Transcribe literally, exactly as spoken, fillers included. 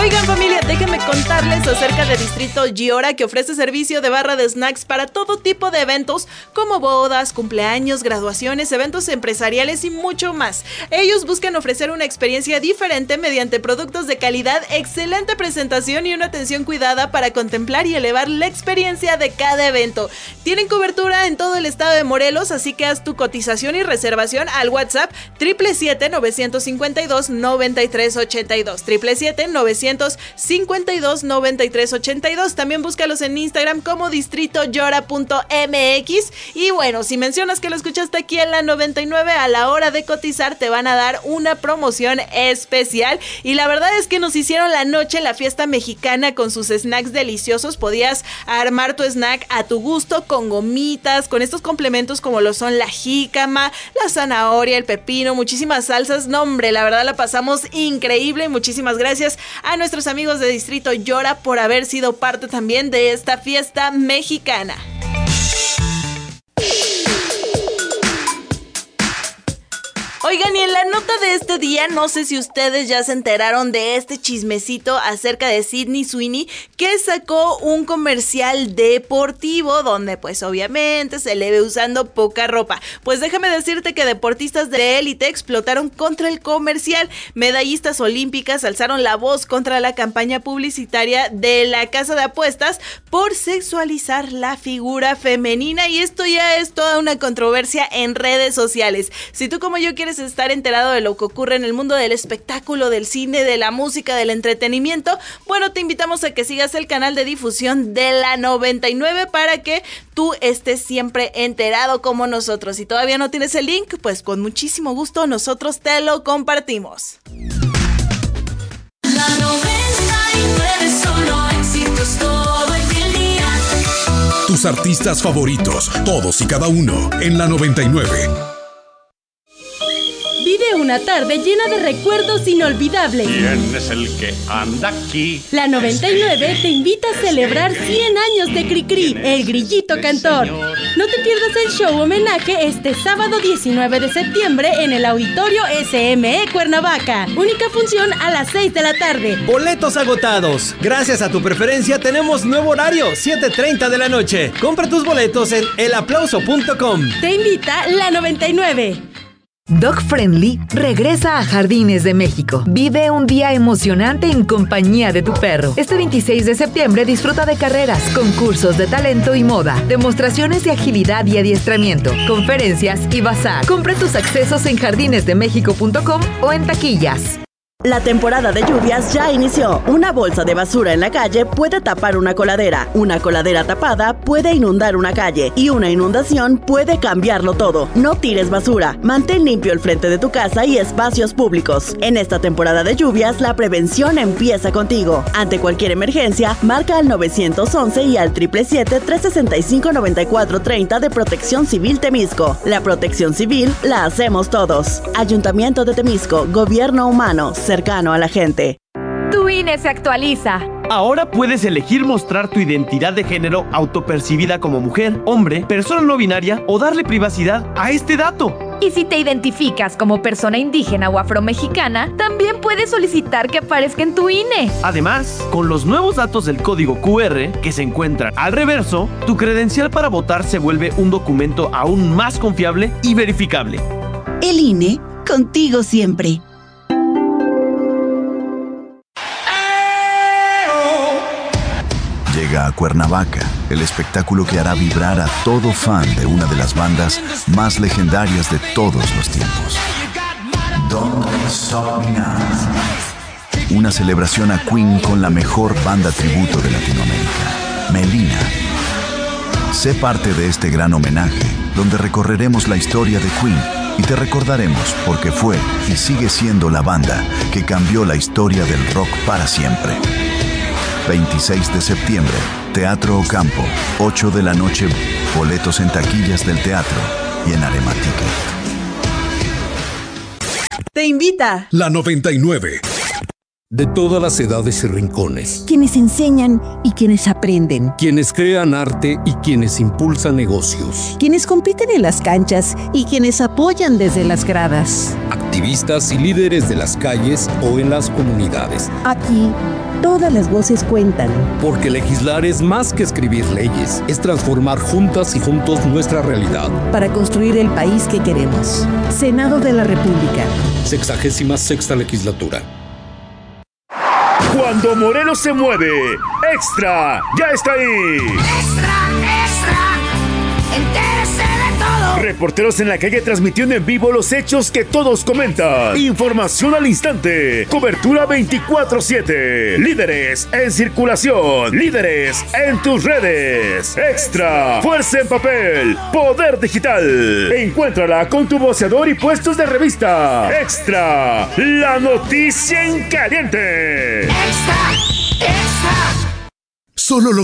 Oigan, familia, déjenme contarles acerca de Distrito Giora, que ofrece servicio de barra de snacks para todo tipo de eventos como bodas, cumpleaños, graduaciones, eventos empresariales y mucho más. Ellos buscan ofrecer una experiencia diferente mediante productos de calidad, excelente presentación y una atención cuidada para contemplar y elevar la experiencia de cada evento. Tienen cobertura en todo el estado de Morelos, así que haz tu cotización y reservación al WhatsApp siete siete siete, nueve cinco dos, nueve tres ocho dos, siete siete siete, nueve cinco dos, nueve tres ocho dos. También búscalos en Instagram como distrito giora punto m x. Y bueno, si mencionas que lo escuchaste aquí en la noventa y nueve, a la hora de cotizar te van a dar una promoción especial. Y la verdad es que nos hicieron la noche en la fiesta mexicana con sus snacks deliciosos. Podías armar tu snack a tu gusto con gomitas, con estos complementos como lo son la jícama, la zanahoria, el pepino, muchísimas salsas. No, hombre, la verdad la pasamos increíble. Muchísimas gracias a nuestros amigos de Distrito Giora por haber sido parte también de esta fiesta mexicana. Oigan, y en la nota de este día, no sé si ustedes ya se enteraron de este chismecito acerca de Sydney Sweeney, que sacó un comercial deportivo donde pues obviamente se le ve usando poca ropa. Pues déjame decirte que deportistas de élite explotaron contra el comercial. Medallistas olímpicas alzaron la voz contra la campaña publicitaria de la casa de apuestas por sexualizar la figura femenina, y esto ya es toda una controversia en redes sociales. Si tú como yo quieres estar enterado de lo que ocurre en el mundo del espectáculo, del cine, de la música, del entretenimiento, bueno, te invitamos a que sigas el canal de difusión de la noventa y nueve para que tú estés siempre enterado como nosotros. Si todavía no tienes el link, pues con muchísimo gusto nosotros te lo compartimos. La noventa y nueve, solo éxitos todo el día. Tus artistas favoritos, todos y cada uno, en la noventa y nueve. Vive una tarde llena de recuerdos inolvidables. ¿Quién es el que anda aquí? La noventa y nueve te invita a celebrar cien años de Cricri, el grillito cantor. No te pierdas el show homenaje este sábado diecinueve de septiembre en el Auditorio S M E Cuernavaca. Única función a las seis de la tarde. Boletos agotados. Gracias a tu preferencia tenemos nuevo horario, siete treinta de la noche. Compra tus boletos en el aplauso punto com. Te invita la noventa y nueve. Dog Friendly regresa a Jardines de México. Vive un día emocionante en compañía de tu perro. Este veintiséis de septiembre disfruta de carreras, concursos de talento y moda, demostraciones de agilidad y adiestramiento, conferencias y bazar. Compra tus accesos en jardines de méxico punto com o en taquillas. La temporada de lluvias ya inició. Una bolsa de basura en la calle puede tapar una coladera. Una coladera tapada puede inundar una calle. Y una inundación puede cambiarlo todo. No tires basura. Mantén limpio el frente de tu casa y espacios públicos. En esta temporada de lluvias, la prevención empieza contigo. Ante cualquier emergencia, marca al nueve once y al siete siete siete, tres seis cinco, nueve cuatro tres cero de Protección Civil Temisco. La protección civil la hacemos todos. Ayuntamiento de Temisco, Gobierno Humano, cercano a la gente. Tu I N E se actualiza. Ahora puedes elegir mostrar tu identidad de género autopercibida como mujer, hombre, persona no binaria o darle privacidad a este dato. Y si te identificas como persona indígena o afromexicana, también puedes solicitar que aparezca en tu I N E. Además, con los nuevos datos del código Q R que se encuentran al reverso, tu credencial para votar se vuelve un documento aún más confiable y verificable. El I N E, contigo siempre. Llega a Cuernavaca, el espectáculo que hará vibrar a todo fan de una de las bandas más legendarias de todos los tiempos. Don't Stop Me Now. Una celebración a Queen con la mejor banda tributo de Latinoamérica, Melina. Sé parte de este gran homenaje, donde recorreremos la historia de Queen y te recordaremos porque fue y sigue siendo la banda que cambió la historia del rock para siempre. veintiséis de septiembre, Teatro Ocampo, ocho de la noche, boletos en taquillas del teatro y en Arema Ticket. Te invita la noventa y nueve. De todas las edades y rincones. Quienes enseñan y quienes aprenden. Quienes crean arte y quienes impulsan negocios. Quienes compiten en las canchas y quienes apoyan desde las gradas. Activistas activistas y líderes de las calles o en las comunidades. Aquí, todas las voces cuentan. Porque legislar es más que escribir leyes, es transformar juntas y juntos nuestra realidad. Para construir el país que queremos. Senado de la República. Sexagésima sexta legislatura. Cuando Morelos se mueve, Extra ya está ahí. Extra, extra, entérese de todo. Reporteros en la calle transmitiendo en vivo los hechos que todos comentan. Información al instante. Cobertura veinticuatro siete. Líderes en circulación. Líderes en tus redes. Extra. Fuerza en papel. Poder digital. Encuéntrala con tu voceador y puestos de revista. Extra. La noticia en caliente. Extra, extra. Solo lo